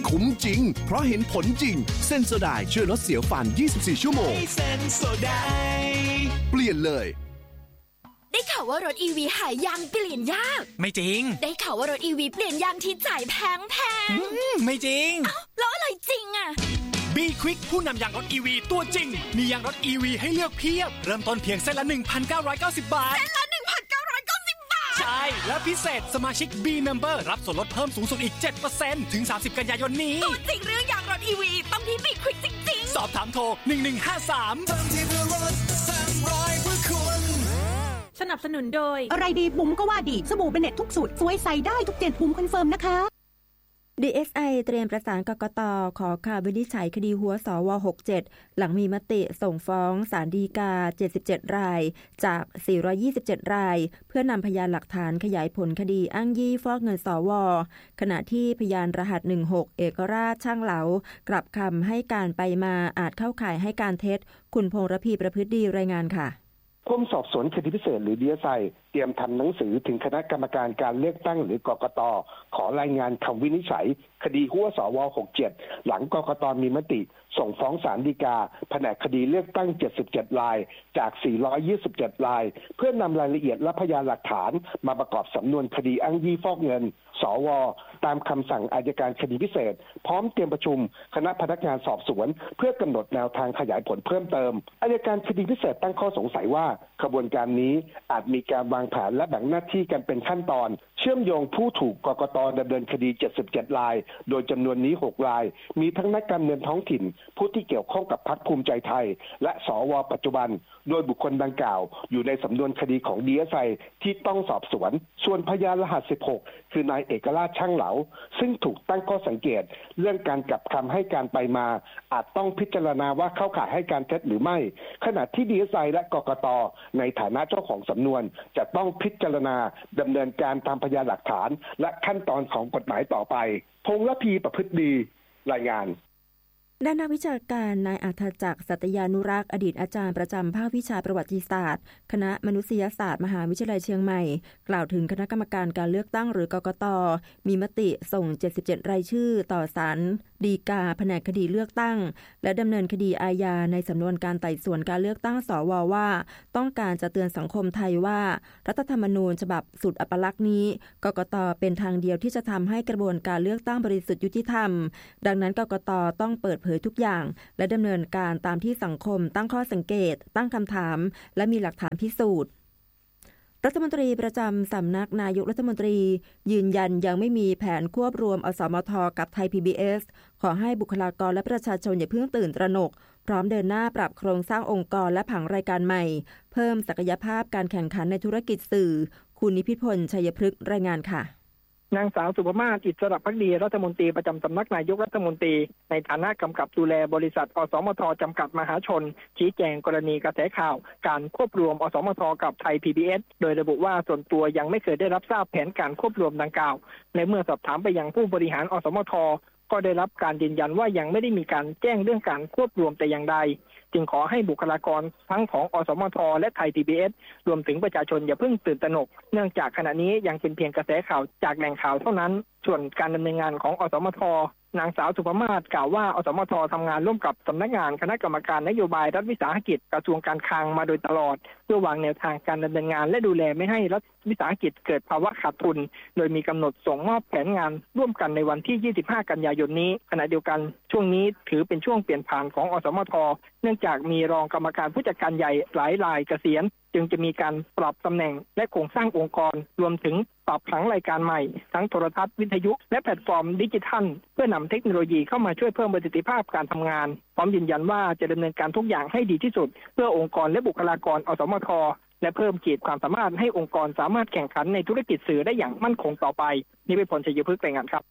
คุ้มจริงเพราะเห็นผลจริงเซนโซไดช่วยลดเสียวฟัน24ชั่วโมงเซนโซไดเปลี่ยนเลยได้ข่าวว่ารถ EV หายยางเปลี่ยนยากไม่จริงได้ข่าวว่ารถ EV เปลี่ยนยางที่จ่ายแพงไม่จริงแล้วอะไรจริงอ่ะ B-Quick ผู้นำยางรถ EV ตัวจริงมียางรถ EV ให้เลือกเพียบเริ่มต้นเพียงเส้นละ 1,990 บาทเส้นละ 1,990 บาทใช่และพิเศษสมาชิก B-Member รับส่วนลดเพิ่มสูงสุดอีก 7% ถึง 30 กันยายนนี้ตัวจริงเรื่องยางรถ EV ต้องที่ B-Quick จริงๆสอบถามโทร1153 สนับสนุนโดยอะไรดีบุ๋มก็ว่าดีสบู่เบเน็ตทุกสูตรสวยใส่ได้ทุก7บุ๋มคอนเฟิร์มนะคะ DSI เตรียมประสานกกต.ขอคำวินิจฉัยคดีหัวสว67หลังมีมติส่งฟ้องศาลฎีกา77รายจาก427รายเพื่อนำพยานหลักฐานขยายผลคดีอ้างยี่ฟอกเงินสวขณะที่พยานรหัส16เอกราชช่างเหลากลับคำให้การไปมาอาจเข้าข่ายให้การเท็จคุณพงษ์ระพีประพฤติดีรายงานค่ะกรมสอบสวนคดีพิเศษหรือ DSI เตรียมทำหนังสือถึงคณะกรรมการการเลือกตั้งหรือกกต.ขอรายงานคำวินิจฉัยคดีหัวสว67หลังกกต.มีมติส่งฟ้องศาลฎีกาแผนกคดีเลือกตั้ง77รายจาก427รายเพื่อนำรายละเอียดและพยานหลักฐานมาประกอบสำนวนคดีอ้างยี่ฟอกเงินสวตามคำสั่งอัยการคดีพิเศษพร้อมเตรียมประชุมคณะพนักงานสอบสวนเพื่อกำหนดแนวทางขยายผลเพิ่มเติมอัยการคดีพิเศษตั้งข้อสงสัยว่าขบวนการนี้อาจมีการวางแผนและแบ่งหน้าที่กันเป็นขั้นตอนเชื่อมโยงผู้ถูกกกต.ดำเนินคดี77รายโดยจำนวนนี้6รายมีทั้งนักการเมืองท้องถิ่นผู้ที่เกี่ยวข้องกับพรรคภูมิใจไทยและสวปัจจุบันโดยบุคคลดังกล่าวอยู่ในสำนวนคดีของ DSI ที่ต้องสอบสวนส่วนพยานรหัส16คือนายเอกราชช่างเหลาซึ่งถูกตั้งข้อสังเกตเรื่องการกลับคำให้การไปมาอาจต้องพิจารณาว่าเข้าข่ายให้การเท็จหรือไม่ขณะที่ DSI และกกต.ในฐานะเจ้าของสำนวนจะต้องพิจารณาดำเนินการตามพยานหลักฐานและขั้นตอนของกฎหมายต่อไปพงษ์ระพีประพฤติดีรายงานด้านนักวิชาการนายอัธจักรสัตยานุรักษ์อดีตอาจารย์ประจำภาควิชาประวัติศาสตร์คณะมนุษยศาสตร์มหาวิทยาลัยเชียงใหม่กล่าวถึงคณะกรรมการการเลือกตั้งหรือกกต.มีมติส่ง77รายชื่อต่อศาลฎีกาแผนกคดีเลือกตั้งและดำเนินคดีอาญาในสำนวนการไต่สวนการเลือกตั้งสวว่าต้องการจะเตือนสังคมไทยว่ารัฐธรรมนูญฉบับสุดอัปลักษณ์นี้กกต.เป็นทางเดียวที่จะทำให้กระบวนการเลือกตั้งบริสุทธิ์ยุติธรรมดังนั้นกกต.ต้องเปิดเผยทุกอย่างและดำเนินการตามที่สังคมตั้งข้อสังเกตตั้งคำถามและมีหลักฐานพิสูจน์รัฐมนตรีประจำสำนักนายกรัฐมนตรียืนยันยังไม่มีแผนควบรวมอสมทกับไทย PBS ขอให้บุคลากรและประชาชนอย่าเพิ่งตื่นตระหนกพร้อมเดินหน้าปรับโครงสร้างองค์กรและผังรายการใหม่เพิ่มศักยภาพการแข่งขันในธุรกิจสื่อคุณนิพิพลชัยพฤกษ์รายงานค่ะนางสาวสุภมาศ อิสระภักดีรัฐมนตรีประจำสำนักนายกรัฐมนตรีในฐานะกำกับดูแลบริษัทอสมทจำกัดมหาชนชี้แจงกรณีกระแสข่าวการควบรวมอสมทกับไทย PBS โดยระบุว่าส่วนตัวยังไม่เคยได้รับทราบแผนการควบรวมดังกล่าวและเมื่อสอบถามไปยังผู้บริหารอสมทก็ได้รับการยืนยันว่ายังไม่ได้มีการแจ้งเรื่องการควบรวมแต่อย่างใดจึงขอให้บุคลากรทั้งของอสมทและไทย PBS รวมถึงประชาชนอย่าเพิ่งตื่นตระหนกเนื่องจากขณะนี้ยังเป็นเพียงกระแสข่าวจากแหล่งข่าวเท่านั้นส่วนการดำเนินงานของอสมทนางสาวสุภมาศกล่าวว่าอสมททำงานร่วมกับสำนักงานคณะกรรมการนโยบายรัฐวิสาหกิจกระทรวงการคลังมาโดยตลอดเพื่อวางแนวทางการดำเนินงานและดูแลไม่ให้รัฐวิสาหกิจเกิดภาวะขาดทุนโดยมีกำหนดส่งมอบแผนงานร่วมกันในวันที่25กันยายนนี้ขณะเดียวกันช่วงนี้ถือเป็นช่วงเปลี่ยนผ่านของอสมทเนื่องจากมีรองกรรมการผู้จัดการใหญ่หลายรายเกษียณจึงจะมีการปรับตำแหน่งและโครงสร้างองค์กรรวมถึงปรับผังรายการใหม่ทั้งโทรทัศน์วิทยุและแพลตฟอร์มดิจิทัลเพื่อนำเทคโนโลยีเข้ามาช่วยเพิ่มประสิทธิภาพการทำงานพร้อมยืนยันว่าจะดำเนินการทุกอย่างให้ดีที่สุดเพื่อองค์กรและบุคลากรอสมทและเพิ่มขีดความสามารถให้องค์กรสามารถแข่งขันในธุรกิจสื่อได้อย่างมั่นคงต่อไปนิพิพล ชัยพฤกษ์รายงานครับ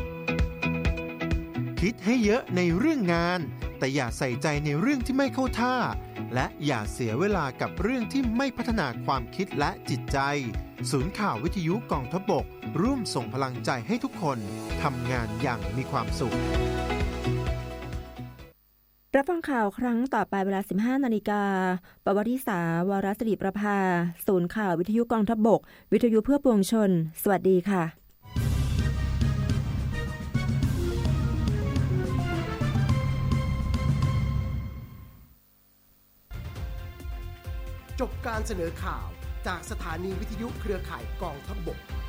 คิดให้เยอะในเรื่องงานแต่อย่าใส่ใจในเรื่องที่ไม่เข้าท่าและอย่าเสียเวลากับเรื่องที่ไม่พัฒนาความคิดและจิตใจศูนย์ข่าววิทยุกองทัพบกร่วมส่งพลังใจให้ทุกคนทำงานอย่างมีความสุขรับฟังข่าวครั้งต่อไปเวลา 15:00 น.ปวริษาวรศิริประภาศูนย์ข่าววิทยุกองทัพบกวิทยุเพื่อปวงชนสวัสดีค่ะจบการเสนอข่าวจากสถานีวิทยุเครือข่ายกองทัพบก